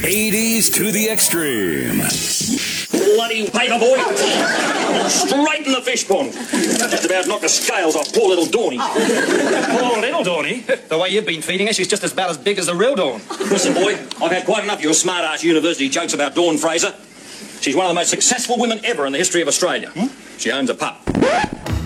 80s to the extreme. Bloody paper boy. Straight in the fish pond. Just about knocked the scales off poor little Dawny. Poor little Dawny? The way you've been feeding her, she's just about as big as the real Dawn. Listen, boy, I've had quite enough of your smart-ass university jokes about Dawn Fraser. She's one of the most successful women ever in the history of Australia. She owns a pup.